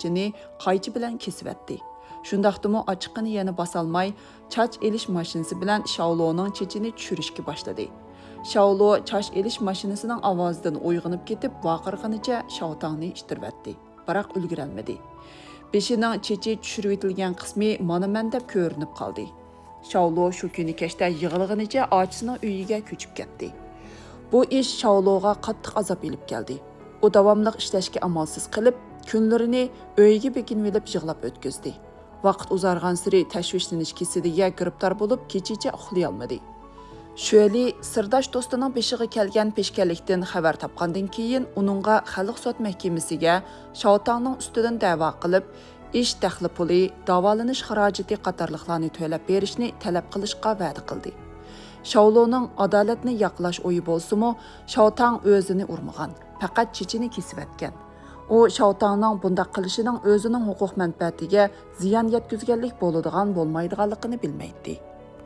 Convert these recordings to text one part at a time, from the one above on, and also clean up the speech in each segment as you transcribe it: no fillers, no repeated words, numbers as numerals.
chechini qaychi bilan kesib etdi. Shundaqdimi ochiqini yana basalmay, chach elish mashinasi bilan Shaoloning chechini tushirishga boshladi. Shaolo chash elish mashinasining ovozidan uyg'onib ketib, vaqirganicha Shaotangni ishtirib etdi. Biroq ulgurolmadi. Beshining chechi tushirib etilgan qismi mana men deb ko'rinib qoldi. Shaolo shu kuni kechda yig'ilganicha ochisining uyiga ko'chib ketdi. Bu ish Shaologa qattiq azob elib keldi. U davomli ishlashga amalsiz qilib, kunlarini uyiga bekinib olib yig'lab o'tkazdi. Vaqt uzargan siri tashvishlanish kesidiga giribtor bo'lib, kechicha uxlay olmadi. Şöyle sirdosh do'stining beshiga kelgan peshkanlikdan xabar topgandan keyin uningga xalq sud mahkamasiga Shaotangning ustidan da'vo qilib, ish daxli puli, davolanish xarajati qatorliqlarni to'lab berishni talab qilishga va'da qildi. Shaoloning adolatni yoqlash o'yi bo'lsa-mu, Shaotang o'zini urmagan, faqat chechini kesib etgan. U Shaotangning bunday qilishining o'zining huquq manfaatiga ziyon yetkazganlik bo'ladigan bo'lmaydiganligini bilmaydi.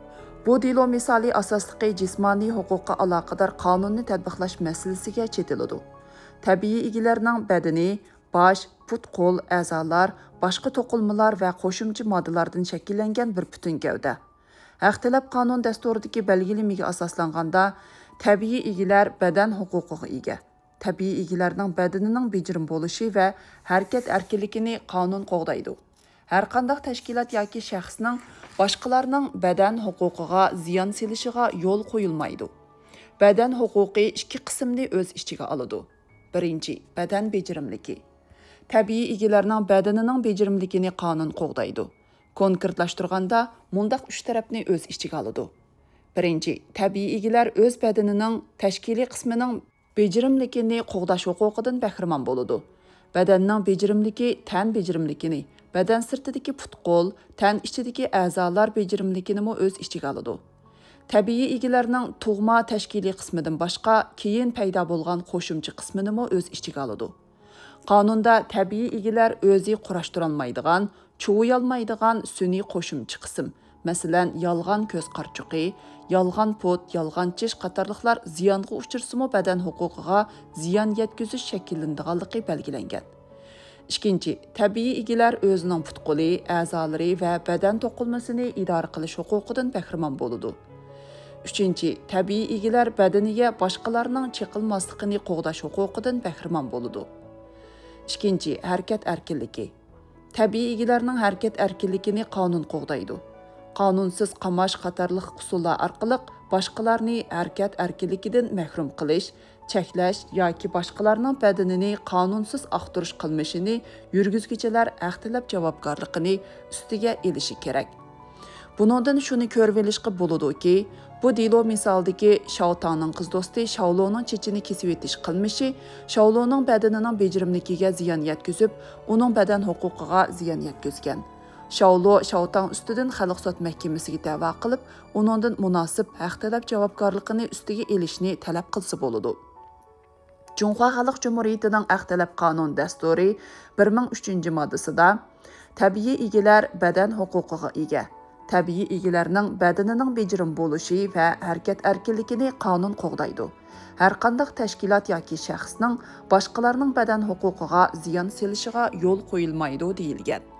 Bu delo misali asosligi jismoniy huquqqa aloqador qonunni tatbiqlash masalasiga chetiladi. Tabiiy egilarning badani, bosh, put, qo'l, a'zolar, boshqa to'qilmalar va qo'shimcha moddalardan shakllangan bir butun gavda. Haqtilab qonun dasturidagi belgilamaga asoslanganda, tabiiy egilar badan huquqiga ega. Tabiiy egilarning badanining bejirim bo'lishi va harakat erkinligini qonun qo'g'daydi. Har qanday tashkilot yoki shaxsning boshqalarning badan huquqiga ziyon selishiga yo'l qo'yilmaydi. Badan huquqi ikki qismni o'z ichiga oladi. Birinchi, badan bejirimligi. Tabiiy egilarning badanining bejirimligini qonun qo'g'daydi. Konkretlashtirganda, mundaq uch tarafni o'z ichiga oladi. Birinchi, tabiiy egilar o'z badanining tashkiliy qismining bejirimligini qo'g'dash huquqidan bahramand bo'ladi. Badanning bejirimligi tan bejirimligini, badan sirtidagi put-qo'l, tan ichidagi a'zolar bejirimligini o'z ichiga oladi. Tabiiy egilarning tug'ma tashkiliy qismidan boshqa keyin paydo bo'lgan qo'shimcha qismini o'z ichiga oladi. Qonunda tabiiy egilar o'zi qurashtirolmaydigan, chuvuyolmaydigan sun'iy qo'shimcha qism, masalan, yolg'on ko'z qarchuqi, yolg'on put, yolg'on tish qatorliqlar ziyonga uchrasimi badan huquqiga ziyon yetkazish shakllanadiganligi belgilangan. Ikkinchi, tabiiy egilar o'zining put-qo'li, a'zolari va badan to'qilmasini idora qilish huquqidan bahramand bo'ladi. Uchinchi, tabiiy egilar badaniga boshqalarning chiqilmasligini qo'g'dash huquqidan bahramand bo'ladi. Ikkinchi, harakat erkinligi. Tabiiy egilarning harakat erkinligini qonun qo'g'daydi. Qonunsiz qamash qatorliq usullar orqali boshqalarni harakat erkinligidan mahrum qilish, cheklash yoki boshqalarning badanini qonunsiz aqtirish qilmishini yurgizgichilar haqtilab javobgarligini ustiga elishi kerak. Buningdan shuni ko'rib olishga bo'ladiki, bu delo misolidagi Shaotangning qiz do'sti Shaoloning chechini kesib etish qilmishi Shaoloning badanining bejirimligiga ziyon yetkazib, uning badan huquqiga ziyon yetkazgan. Shaolo Shaotang ustidan xalq sud mahkamasiga da'vo qilib, uningdan munosib haqtilab javobgarligini ustiga elishni talab qilsa bo'ladi. Cumhuriyet Xalq Cumhuriyetining Haq-talab qonun dasturi 1003-moddasida tabiiy egilar badan huquqiga ega. Tabiiy egilarning badanining bejirim bo'lishi va harakat erkinligini qonun qo'g'daydi. Har qanday tashkilot yoki shaxsning boshqalarning badan huquqiga ziyon selishiga yo'l qo'yilmaydi deyilgan.